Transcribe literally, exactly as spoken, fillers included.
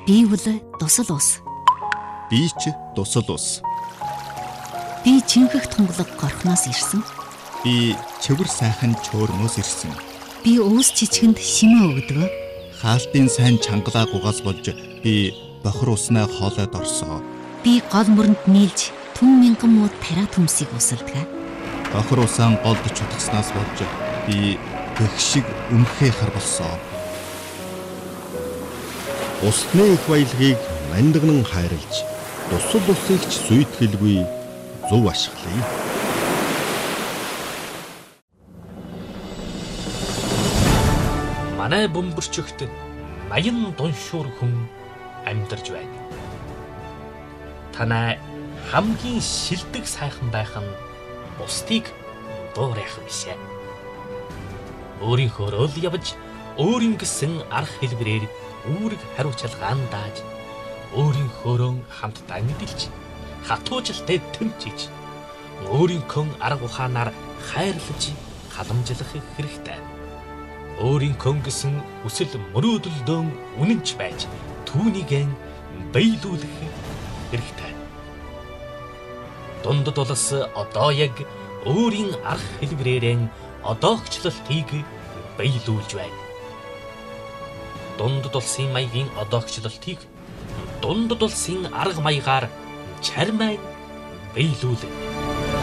Би бол дусал ус. Би ч дусал ус. Би чинхэх тунгалаг горхноос ирсэн. Би чивэр сайхан чөөрнөөс ирсэн. Би өөс чичгэнд шимээ өгдөг. Хаалтын сайн чангалаа гугаас болж би бохор уснаа хоолойд орсоо. Би гол мөрөнд нийлж түн мянган муу тариа төмсийг усалдаг. Бохор усаан голд чутгаснаас болж би гэх шиг өмхөө харбалсоо. Усны их баялагийг мандагнан хайрлж, дусал усыг ч сүйтгэлгүй зөв ашиглая. Манай бөмбөрчөгт наян дуншуур хүн амьдарч байна. Танай хамгийн шилдэг сайхан байх нь бусдыг дуурайх бишээ. Өөрийнхөө л явж, өөрийн гэсэн арга хэлбэрээр үүрэг хариуцлагаан дааж, өөрийнхөөрөө хамтдаа мэдэлж, хатуужлтай тэмцэж, өөрийнхөө арга ухаанаар хайрлаж, халамжлах хэрэгтэй. Өөрийнхөө гэсэн хүсэл мөрөөдөлдөө үнэнч байж, түүнийг биелүүлэх хэрэгтэй. Дундад улс одоо яг өөрийн арга хэлбэрээр одоогчлолтыг биелүүлж байна. Дундад улсын маягийн одоогчлолтыг дундад улсын арга маягаар чармай биелүүлнэ.